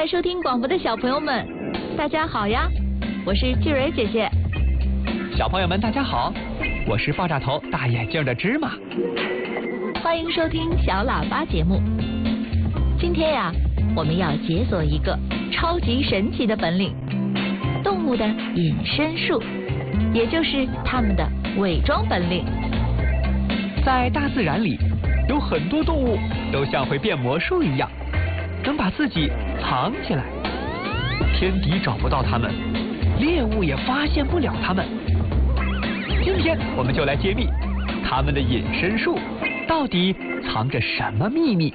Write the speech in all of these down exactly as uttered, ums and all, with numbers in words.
在收听广播的小朋友们，大家好呀！我是季蕊姐姐。 小朋友们，大家好，我是爆炸头大眼镜的芝麻。 欢迎收听小喇叭节目。今天呀，我们要解锁一个超级神奇的本领——动物的隐身术，也就是它们的伪装本领。 在大自然里，有很多动物都像会变魔术一样，能把自己藏起来，天敌找不到它们，猎物也发现不了它们。今天我们就来揭秘它们的隐身术到底藏着什么秘密。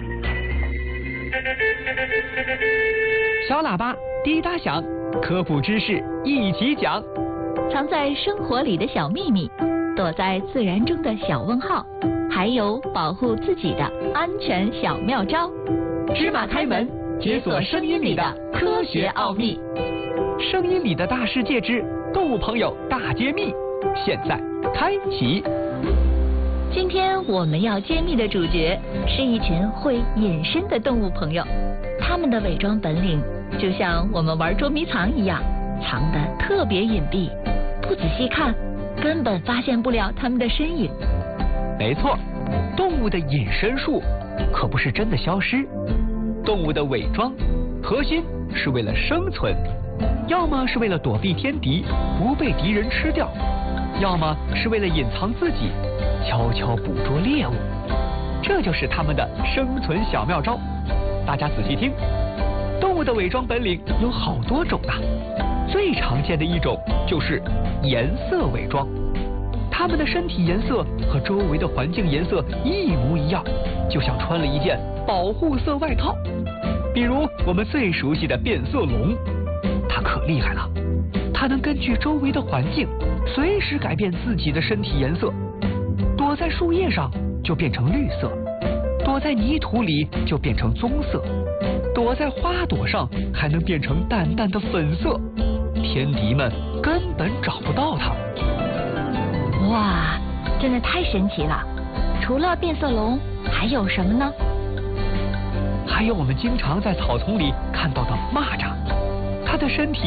小喇叭滴答响，科普知识一起讲。 藏在生活里的小秘密，躲在自然中的小问号，还有保护自己的安全小妙招。芝麻开门，解锁声音里的科学奥秘。 声音里的大世界之动物朋友大揭秘，现在开启。 今天我们要揭秘的主角是一群会隐身的动物朋友，他们的伪装本领就像我们玩捉迷藏一样，藏得特别隐蔽，不仔细看根本发现不了他们的身影。 没错，动物的隐身术可不是真的消失，动物的伪装核心是为了生存，要么是为了躲避天敌不被敌人吃掉，要么是为了隐藏自己悄悄捕捉猎物，这就是他们的生存小妙招。大家仔细听，动物的伪装本领有好多种啊，最常见的一种就是颜色伪装。它们的身体颜色和周围的环境颜色一模一样，就像穿了一件保护色外套。比如我们最熟悉的变色龙，它可厉害了，它能根据周围的环境随时改变自己的身体颜色，躲在树叶上就变成绿色，躲在泥土里就变成棕色，躲在花朵上还能变成淡淡的粉色，天敌们根本找不到它。 哇，真的太神奇了！除了变色龙，还有什么呢？ 还有我们经常在草丛里看到的蚂蚱，它的身体